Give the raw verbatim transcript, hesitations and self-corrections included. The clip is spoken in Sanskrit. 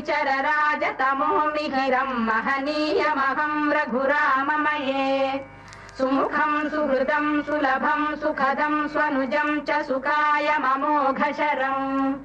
चरराजतमो मिहिरम् महनीयमहम् रघुराममये सुमुखम् सुहृदम् सुलभम् सुखदम् स्वनुजम् च सुखाय ममोघशरम्